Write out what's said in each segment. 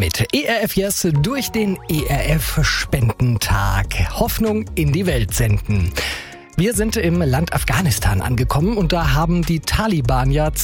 mit ERF Yes durch den ERF Spendentag. Hoffnung in die Welt senden. Wir sind im Land Afghanistan angekommen und da haben die Taliban ja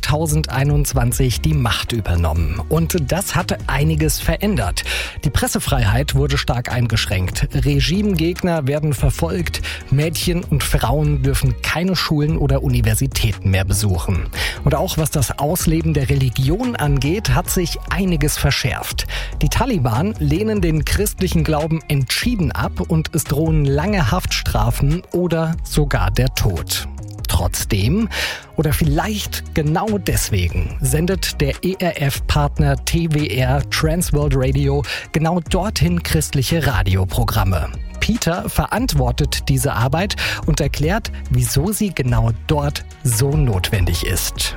2021 die Macht übernommen. Und das hat einiges verändert. Die Pressefreiheit wurde stark eingeschränkt. Regimegegner werden verfolgt. Mädchen und Frauen dürfen keine Schulen oder Universitäten mehr besuchen. Und auch was das Ausleben der Religion angeht, hat sich einiges verschärft. Die Taliban lehnen den christlichen Glauben entschieden ab und es drohen lange Haftstrafen oder sogar der Tod. Trotzdem, oder vielleicht genau deswegen, sendet der ERF-Partner TWR Transworld Radio genau dorthin christliche Radioprogramme. Peter verantwortet diese Arbeit und erklärt, wieso sie genau dort so notwendig ist.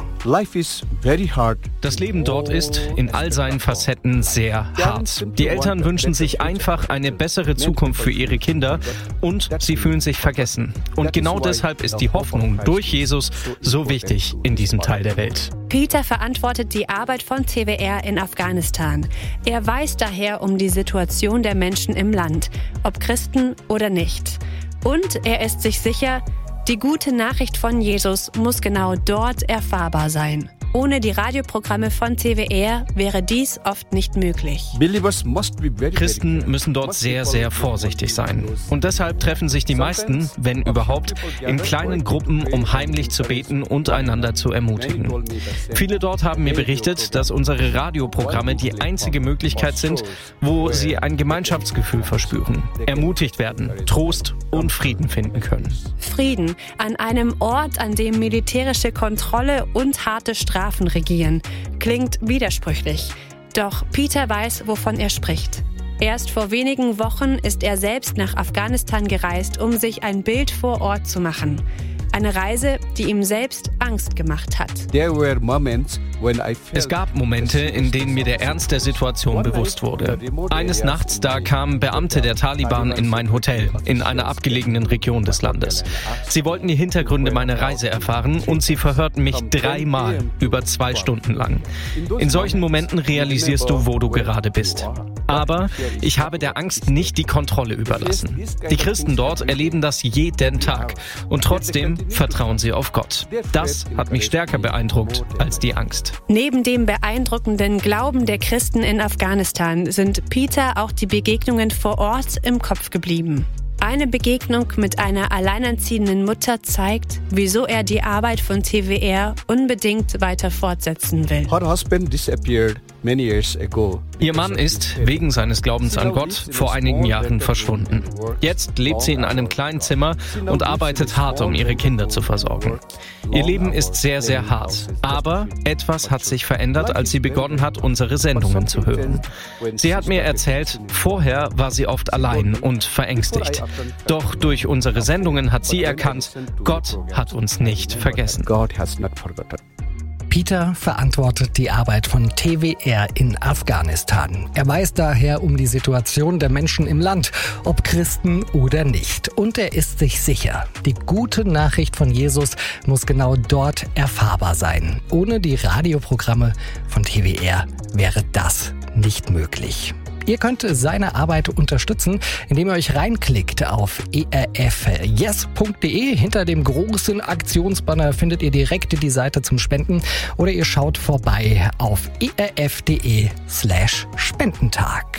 Das Leben dort ist in all seinen Facetten sehr hart. Die Eltern wünschen sich einfach eine bessere Zukunft für ihre Kinder und sie fühlen sich vergessen. Und genau deshalb ist die Hoffnung durch Jesus so wichtig in diesem Teil der Welt. Peter verantwortet die Arbeit von TWR in Afghanistan. Er weiß daher um die Situation der Menschen im Land, ob Christen oder nicht. Und er ist sich sicher, die gute Nachricht von Jesus muss genau dort erfahrbar sein. Ohne die Radioprogramme von TWR wäre dies oft nicht möglich. Christen müssen dort sehr, sehr vorsichtig sein. Und deshalb treffen sich die meisten, wenn überhaupt, in kleinen Gruppen, um heimlich zu beten und einander zu ermutigen. Viele dort haben mir berichtet, dass unsere Radioprogramme die einzige Möglichkeit sind, wo sie ein Gemeinschaftsgefühl verspüren, ermutigt werden, Trost und Frieden finden können. Frieden an einem Ort, an dem militärische Kontrolle und harte Strafen regieren. Klingt widersprüchlich. Doch Peter weiß, wovon er spricht. Erst vor wenigen Wochen ist er selbst nach Afghanistan gereist, um sich ein Bild vor Ort zu machen. Eine Reise, die ihm selbst Angst gemacht hat. Es gab Momente, in denen mir der Ernst der Situation bewusst wurde. Eines Nachts, da kamen Beamte der Taliban in mein Hotel, in einer abgelegenen Region des Landes. Sie wollten die Hintergründe meiner Reise erfahren und sie verhörten mich 3-mal über 2 Stunden lang. In solchen Momenten realisierst du, wo du gerade bist. Aber ich habe der Angst nicht die Kontrolle überlassen. Die Christen dort erleben das jeden Tag und trotzdem vertrauen sie auf Gott. Das hat mich stärker beeindruckt als die Angst. Neben dem beeindruckenden Glauben der Christen in Afghanistan sind Peter auch die Begegnungen vor Ort im Kopf geblieben. Eine Begegnung mit einer alleinerziehenden Mutter zeigt, wieso er die Arbeit von TWR unbedingt weiter fortsetzen will. Ihr Mann ist, wegen seines Glaubens an Gott, vor einigen Jahren verschwunden. Jetzt lebt sie in einem kleinen Zimmer und arbeitet hart, um ihre Kinder zu versorgen. Ihr Leben ist sehr, sehr hart. Aber etwas hat sich verändert, als sie begonnen hat, unsere Sendungen zu hören. Sie hat mir erzählt, vorher war sie oft allein und verängstigt. Doch durch unsere Sendungen hat sie erkannt, Gott hat uns nicht vergessen. Peter verantwortet die Arbeit von TWR in Afghanistan. Er weiß daher um die Situation der Menschen im Land, ob Christen oder nicht. Und er ist sich sicher, die gute Nachricht von Jesus muss genau dort erfahrbar sein. Ohne die Radioprogramme von TWR wäre das nicht möglich. Ihr könnt seine Arbeit unterstützen, indem ihr euch reinklickt auf erfyes.de. Hinter dem großen Aktionsbanner findet ihr direkt die Seite zum Spenden oder ihr schaut vorbei auf erf.de/Spendentag.